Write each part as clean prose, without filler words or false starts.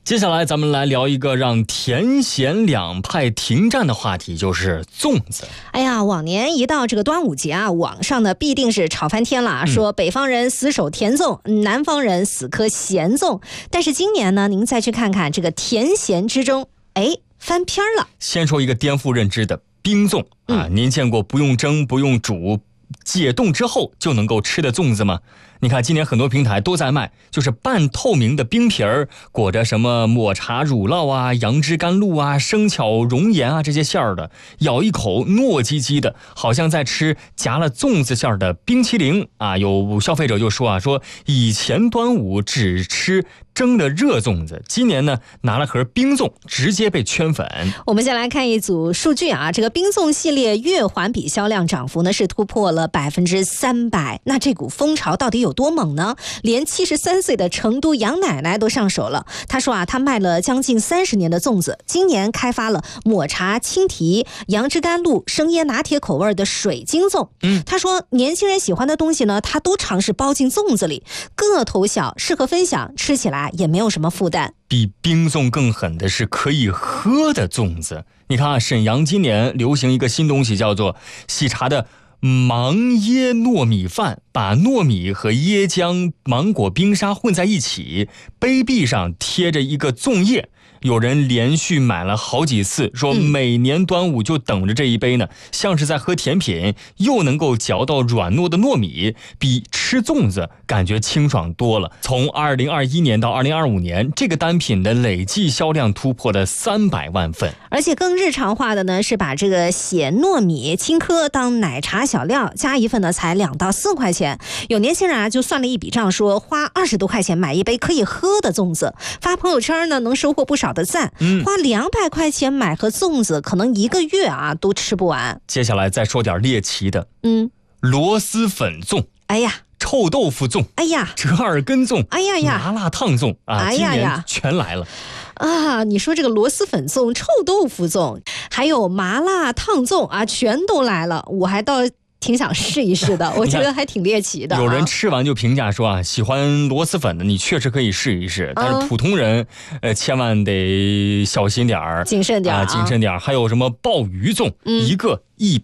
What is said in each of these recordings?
接下来咱们来聊一个让甜咸两派停战的话题，就是粽子。 哎呀，往年一到这个端午节啊，网上呢必定是吵翻天了，说北方人死守甜粽，南方人死磕咸粽。但是今年呢，您再去看看这个甜咸之争，翻篇了。 先说一个颠覆认知的冰粽啊，您见过不用蒸不用煮解冻之后就能够吃的粽子吗？你看今年很多平台都在卖，就是半透明的冰皮儿，裹着什么抹茶乳酪啊、杨枝甘露啊、生巧熔岩啊这些馅儿的，咬一口糯叽叽的，好像在吃夹了粽子馅儿的冰淇淋啊。有消费者就说说以前端午只吃蒸的热粽子，今年呢拿了盒冰粽，直接被圈粉。 我们先来看一组数据啊，这个冰粽系列月环比销量涨幅呢是突破了300%，那这股风潮到底有多猛呢？连73岁的成都杨奶奶都上手了。她说她卖了将近30年的粽子，今年开发了抹茶青提、杨枝甘露、生椰拿铁口味的水晶粽。她说年轻人喜欢的东西呢，她都尝试包进粽子里，个头小，适合分享，吃起来也没有什么负担。 比冰粽更狠的是可以喝的粽子。你看沈阳今年流行一个新东西，叫做喜茶的芒椰糯米饭，把糯米和椰浆、芒果冰沙混在一起，杯壁上贴着一个粽叶。有人连续买了好几次，说每年端午就等着这一杯呢，像是在喝甜品，又能够嚼到软糯的糯米，比吃粽子感觉清爽多了。从2021年到2025年，这个单品的累计销量突破了300万份。 而且更日常化的呢，是把这个咸糯米青稞当奶茶小料，加一份呢才2到4块钱。有年轻人就算了一笔账，说花20多块钱买一杯可以喝的粽子，发朋友圈呢能收获不少的赞。花200块钱买盒粽子，可能1个月都吃不完。 接下来再说点猎奇的，螺蛳粉粽，臭豆腐粽，折耳根粽，麻辣烫粽啊，今年全来了。 你说这个螺蛳粉粽、臭豆腐粽，还有麻辣烫粽啊，全都来了。我还倒挺想试一试的，我觉得还挺猎奇的。 有人吃完就评价说喜欢螺蛳粉的你确实可以试一试，但是普通人千万得小心点儿， 谨慎点儿。 还有什么鲍鱼粽，一个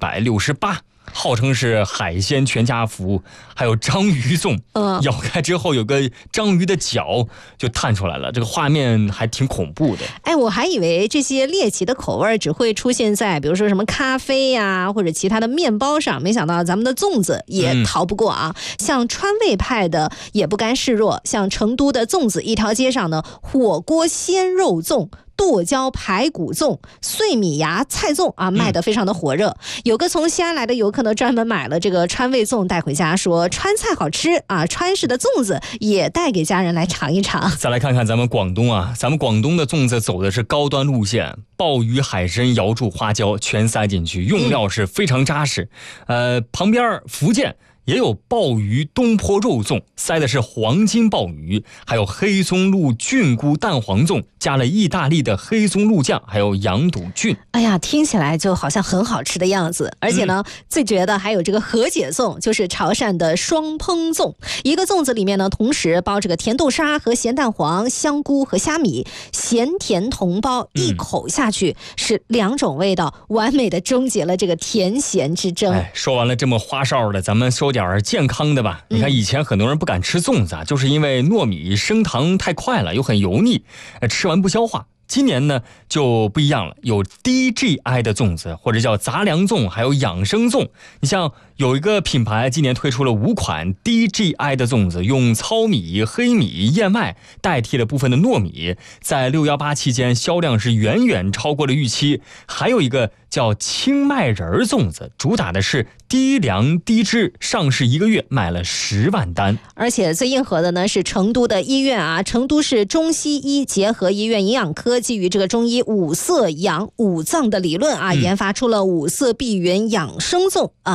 168。号称是海鲜全家福。还有章鱼粽，咬开之后有个章鱼的脚就探出来了，这个画面还挺恐怖的。 我还以为这些猎奇的口味只会出现在比如说什么咖啡呀或者其他的面包上，没想到咱们的粽子也逃不过像川味派的也不甘示弱，像成都的粽子一条街上呢，火锅鲜肉粽、剁椒排骨粽、碎米芽菜粽卖得非常的火热。有个从西安来的游客呢，专门买了这个川味粽带回家，说川菜好吃川式的粽子也带给家人来尝一尝。 再来看看咱们广东咱们广东的粽子走的是高端路线，鲍鱼、海参、瑶柱、花椒全塞进去，用料是非常扎实。旁边福建也有鲍鱼东坡肉粽，塞的是黄金鲍鱼，还有黑松露菌菇蛋黄粽，加了意大利的黑松露酱，还有羊肚菌。 听起来就好像很好吃的样子。而且呢，最绝的还有这个和解粽，就是潮汕的双烹粽。一个粽子里面呢，同时包这个甜豆沙和咸蛋黄、香菇和虾米，咸甜同包，一口下去是2种味道，完美的终结了这个甜咸之争。 说完了这么花哨的，咱们说点健康的吧。你看以前很多人不敢吃粽子就是因为糯米升糖太快了，又很油腻，吃完不消化。今年呢就不一样了，有低 GI 的粽子，或者叫杂粮粽，还有养生粽。你像有一个品牌今年推出了5款低 GI 的粽子，用糙米、黑米、燕麦代替了部分的糯米，在618期间销量是远远超过了预期。还有一个叫青麦仁粽子，主打的是低粮低脂，上市1个月卖了10万单。 而且最硬核的呢是成都的医院成都市中西医结合医院营养科基于这个中医五色养五脏的理论研发出了5色碧云养生粽青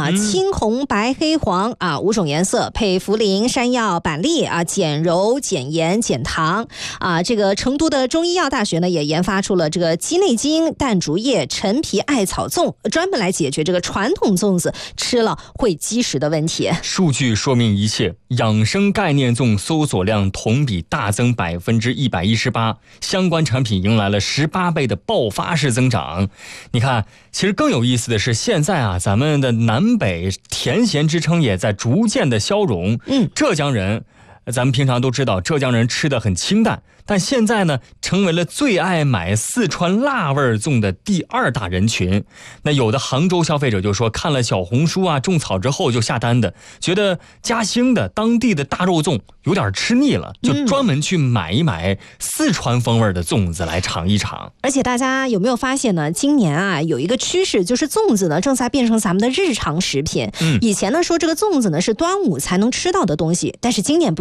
青红白黑黄啊5种颜色，配茯苓、山药、板栗啊，减柔、减盐、减糖啊。这个成都的中医药大学呢也研发出了这个鸡内金、淡竹叶、陈皮、艾草粽，专门来解决这个传统粽子吃了会积食的问题。 数据说明一切，养生概念粽搜索量同比大增118%，相关产品迎来了18倍的爆发式增长。你看，其实更有意思的是，现在啊，咱们的南北甜咸之称也在逐渐的消融。浙江人，咱们平常都知道，浙江人吃的很清淡，但现在呢，成为了最爱买四川辣味粽的第2大人群。那有的杭州消费者就说，看了小红书啊种草之后就下单的，觉得嘉兴的当地的大肉粽有点吃腻了，就专门去买一买四川风味的粽子来尝一尝。 而且大家有没有发现呢？今年啊有一个趋势，就是粽子呢正在变成咱们的日常食品。以前呢说这个粽子呢是端午才能吃到的东西，但是今年不